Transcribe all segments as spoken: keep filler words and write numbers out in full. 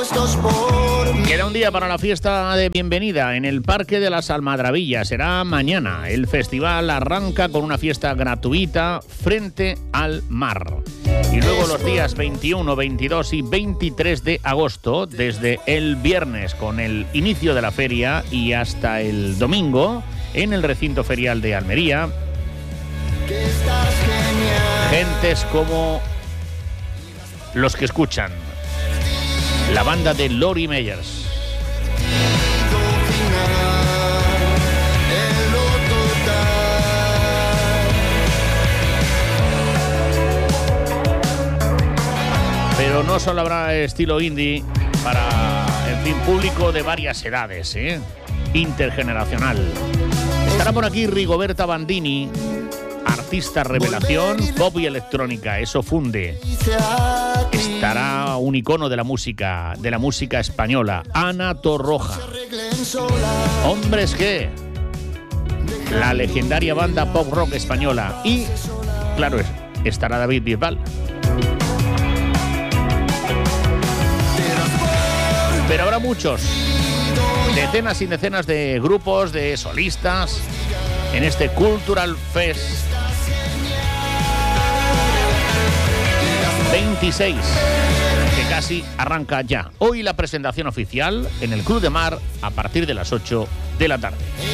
dispuestos por mí. Queda un día para la fiesta de bienvenida en el Parque de las Almadrabillas. Será mañana. El festival arranca con una fiesta gratuita frente al mar. Y luego los días veintiuno, veintidós y veintitrés de agosto, desde el viernes con el inicio de la feria y hasta el domingo, en el recinto ferial de Almería, gentes como los que escuchan, la banda de Lori Meyers. Pero no solo habrá estilo indie para, en fin, público de varias edades, ¿eh? Intergeneracional. Estará por aquí Rigoberta Bandini, artista revelación, pop y electrónica, eso funde. Estará un icono de la música, de la música española, Ana Torroja. Hombres G, la legendaria banda pop rock española. Y, claro, estará David Bisbal. Pero habrá muchos, decenas y decenas de grupos, de solistas, en este Cultural Fest veintiséis, que casi arranca ya. Hoy la presentación oficial en el Club de Mar a partir de las ocho de la tarde.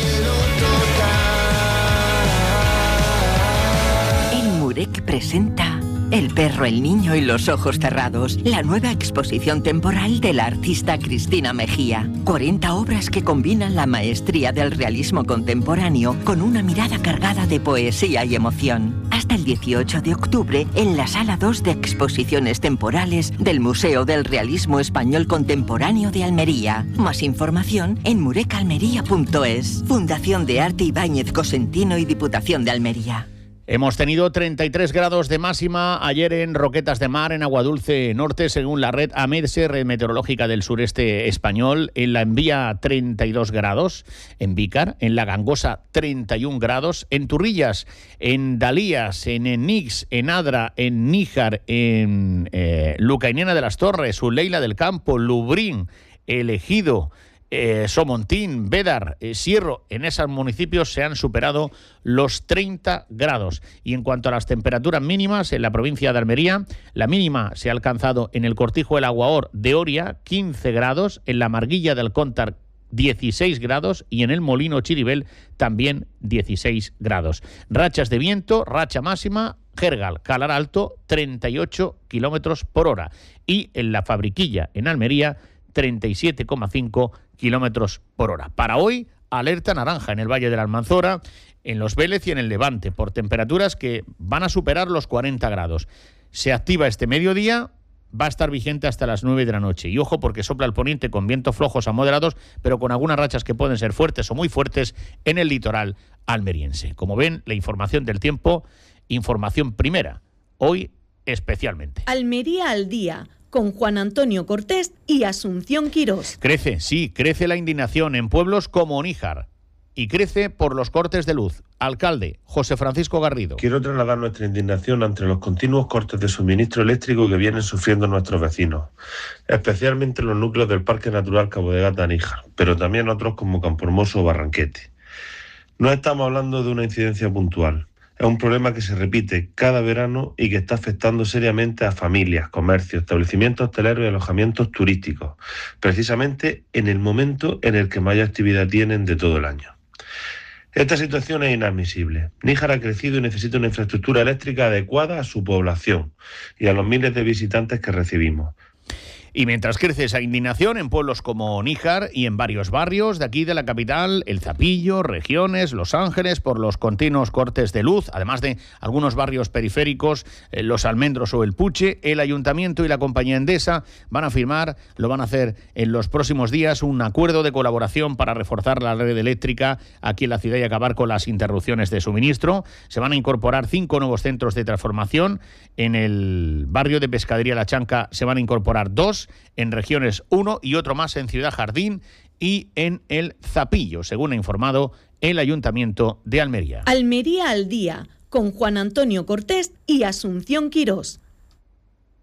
El Murek presenta El perro, el niño y los ojos cerrados, la nueva exposición temporal de la artista Cristina Mejía. cuarenta obras que combinan la maestría del realismo contemporáneo con una mirada cargada de poesía y emoción. Hasta el dieciocho de octubre en la Sala dos de Exposiciones Temporales del Museo del Realismo Español Contemporáneo de Almería. Más información en murecalmería punto es. Fundación de Arte Ibáñez Cosentino y Diputación de Almería. Hemos tenido treinta y tres grados de máxima ayer en Roquetas de Mar, en Aguadulce Norte, según la red AMEDSE, Red Meteorológica del Sureste Español. En la Envía, treinta y dos grados. En Vícar, en La Gangosa, treinta y un grados. En Turrillas, en Dalías, en Enix, en Adra, en Níjar, en eh, Lucainena de las Torres, Uleila del Campo, Lubrín, El Ejido, Eh, Somontín, Bédar, eh, Sierro, en esos municipios se han superado los treinta grados. Y en cuanto a las temperaturas mínimas, en la provincia de Almería, la mínima se ha alcanzado en el Cortijo del Aguaor de Oria, quince grados, en la Marguilla del Cóntar, dieciséis grados, y en el Molino Chiribel también dieciséis grados. Rachas de viento, racha máxima, Gergal, Calar Alto, treinta y ocho kilómetros por hora. Y en la Fabriquilla, en Almería, treinta y siete coma cinco kilómetros por hora. Para hoy, alerta naranja en el Valle de la Almanzora, en Los Vélez y en el Levante, por temperaturas que van a superar los cuarenta grados. Se activa este mediodía, va a estar vigente hasta las nueve de la noche. Y ojo, porque sopla el poniente con vientos flojos a moderados, pero con algunas rachas que pueden ser fuertes o muy fuertes en el litoral almeriense. Como ven, la información del tiempo, información primera, hoy especialmente. Almería al día, con Juan Antonio Cortés y Asunción Quirós. Crece, sí, crece la indignación en pueblos como Níjar. Y crece por los cortes de luz. Alcalde, José Francisco Garrido. Quiero trasladar nuestra indignación ante los continuos cortes de suministro eléctrico que vienen sufriendo nuestros vecinos, especialmente los núcleos del Parque Natural Cabo de Gata Níjar, pero también otros como Campohermoso o Barranquete. No estamos hablando de una incidencia puntual. Es un problema que se repite cada verano y que está afectando seriamente a familias, comercios, establecimientos hosteleros y alojamientos turísticos, precisamente en el momento en el que mayor actividad tienen de todo el año. Esta situación es inadmisible. Níjar ha crecido y necesita una infraestructura eléctrica adecuada a su población y a los miles de visitantes que recibimos. Y mientras crece esa indignación en pueblos como Níjar y en varios barrios de aquí de la capital, El Zapillo, Regiones, Los Ángeles, por los continuos cortes de luz, además de algunos barrios periféricos, eh, Los Almendros o El Puche, el Ayuntamiento y la compañía Endesa van a firmar, lo van a hacer en los próximos días, un acuerdo de colaboración para reforzar la red eléctrica aquí en la ciudad y acabar con las interrupciones de suministro. Se van a incorporar cinco nuevos centros de transformación. En el barrio de Pescadería La Chanca se van a incorporar dos, en Regiones uno y otro más en Ciudad Jardín y en El Zapillo, según ha informado el Ayuntamiento de Almería. Almería al día, con Juan Antonio Cortés y Asunción Quirós.